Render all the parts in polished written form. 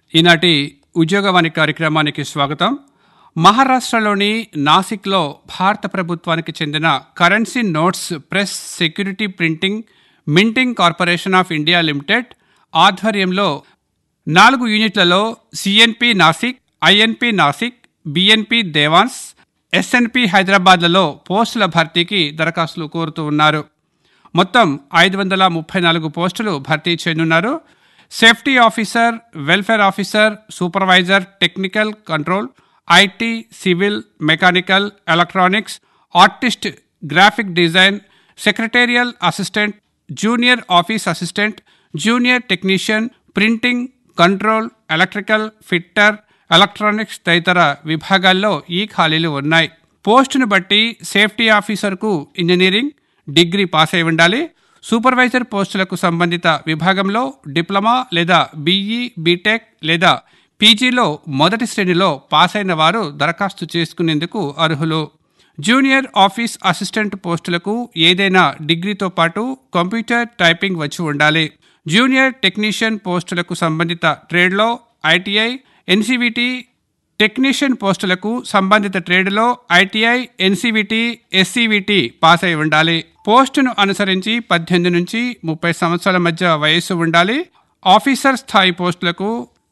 ఈనాటి ఉద్యోగవాణి కార్యక్రమానికి స్వాగతం. మహారాష్ట్రలోని నాసిక్లో భారత ప్రభుత్వానికి చెందిన currency notes press security printing minting corporation of India limited ఆధ్వర్యంలో 4 యూనిట్లలో CNP Nashik, INP Nashik, BNP Devan's, SNP హైదరాబాద్లలో పోస్టుల భర్తీకి దరఖాస్తులు కోరుతూ ఉన్నారు. మొత్తం 534 పోస్టులు భర్తీ చేయనున్నారు. Safety officer, welfare officer, supervisor technical control, IT, civil, mechanical, electronics, artist, graphic design, secretarial assistant, junior office assistant, junior technician, printing, control, electrical, fitter, electronics తదితర విభాగాల్లో ఈ ఖాళీలు ఉన్నాయి. పోస్టును బట్టి సేఫ్టీ ఆఫీసర్కు ఇంజనీరింగ్ డిగ్రీ పాస్ అయి ఉండాలి. సూపర్వైజర్ పోస్టులకు సంబంధిత విభాగంలో డిప్లొమా లేదా బీఈ, బీటెక్ లేదా పీజీలో మొదటి శ్రేణిలో పాస్ అయిన వారు దరఖాస్తు చేసుకునేందుకు అర్హులు. జూనియర్ ఆఫీస్ అసిస్టెంట్ పోస్టులకు ఏదైనా డిగ్రీతో పాటు కంప్యూటర్ టైపింగ్ వచ్చి ఉండాలి. జూనియర్ టెక్నీషియన్ పోస్టులకు సంబంధిత ట్రేడ్లో ఐటీఐ, ఎన్సీవీటీ, టెక్నీషియన్ పోస్టులకు సంబంధిత ట్రేడ్లో ఐటీఐ, ఎన్సీవీటీ, ఎస్సీవీటీ పాస్ అయి ఉండాలి. పోస్టును అనుసరించి 18 నుంచి 30 సంవత్సరాల మధ్య వయస్సు ఉండాలి. ఆఫీసర్ స్థాయి పోస్టులకు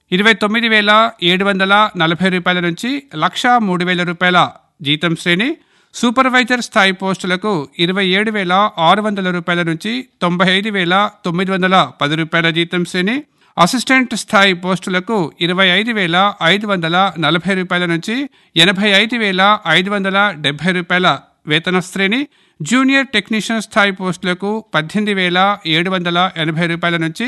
29,740 రూపాయల నుంచి 1,03,000 రూపాయల జీతం శ్రేణి, సూపర్వైజర్ స్థాయి పోస్టులకు 27,600 రూపాయల నుంచి 95,910 రూపాయల జీతం శ్రేణి, అసిస్టెంట్ స్థాయి పోస్టులకు 25,540 రూపాయల నుంచి 85,570 రూపాయల వేతన శ్రేణి, జూనియర్ టెక్నీషియన్ స్థాయి పోస్టులకు 18,780 రూపాయల నుంచి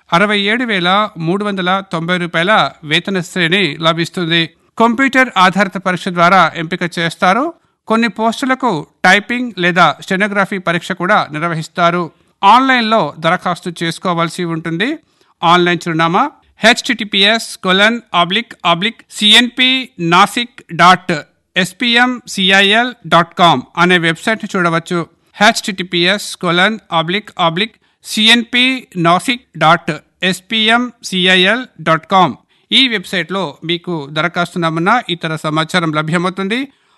67,390 రూపాయల వేతన శ్రేణి లభిస్తుంది. కంప్యూటర్ ఆధారిత పరీక్ష ద్వారా ఎంపిక చేస్తారు. కొన్ని పోస్టులకు టైపింగ్ లేదా స్టెనోగ్రఫీ పరీక్ష కూడా నిర్వహిస్తారు. ఆన్లైన్లో దరఖాస్తు చేసుకోవాల్సి ఉంటుంది. ఆన్లైన్ చిరునామా https://cnpnasik.spmcil.com అనే వెబ్సైట్ చూడవచ్చు. https://cnpnasik.spmcil.com ఈ వెబ్సైట్లో మీకు దరఖాస్తు నమూనా, ఇతర సమాచారం లభ్యమవుతుంది.